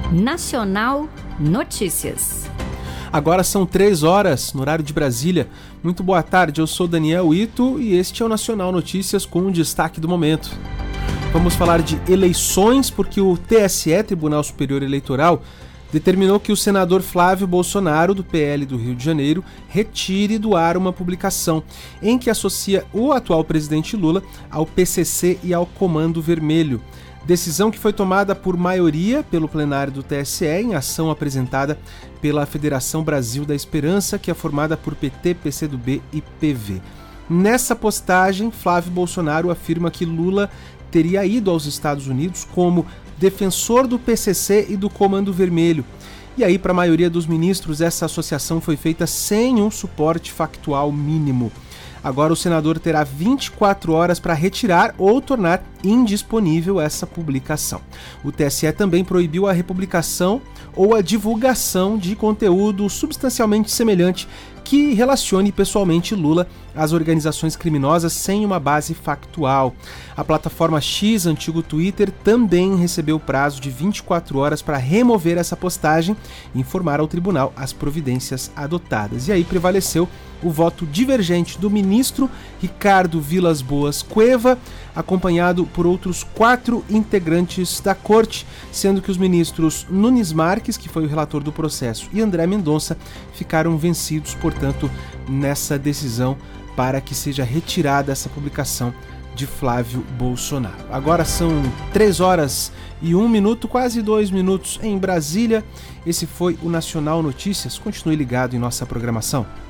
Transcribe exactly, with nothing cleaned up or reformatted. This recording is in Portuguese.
Nacional Notícias. Agora são três horas no horário de Brasília. Muito boa tarde, eu sou Daniel Ito e este é o Nacional Notícias com o destaque do momento. Vamos falar de eleições porque o T S E, Tribunal Superior Eleitoral, determinou que o senador Flávio Bolsonaro, do P L do Rio de Janeiro, retire do ar uma publicação em que associa o atual presidente Lula ao P C C e ao Comando Vermelho. Decisão que foi tomada por maioria pelo plenário do T S E em ação apresentada pela Federação Brasil da Esperança, que é formada por P T, P C do B e P V. Nessa postagem, Flávio Bolsonaro afirma que Lula teria ido aos Estados Unidos como defensor do P C C e do Comando Vermelho. E aí, para a maioria dos ministros, essa associação foi feita sem um suporte factual mínimo. Agora o senador terá vinte e quatro horas para retirar ou tornar indisponível essa publicação. O T S E também proibiu a republicação ou a divulgação de conteúdo substancialmente semelhante que relacione pessoalmente Lula às organizações criminosas sem uma base factual. A plataforma X, antigo Twitter, também recebeu prazo de vinte e quatro horas para remover essa postagem e informar ao tribunal as providências adotadas. E aí prevaleceu o voto divergente do ministro Ricardo Vilas Boas Cueva, acompanhado por outros quatro integrantes da corte, sendo que os ministros Nunes Marques, que foi o relator do processo, e André Mendonça ficaram vencidos, portanto, nessa decisão para que seja retirada essa publicação de Flávio Bolsonaro. Agora são três horas e um minuto, quase dois minutos em Brasília. Esse foi o Nacional Notícias. Continue ligado em nossa programação.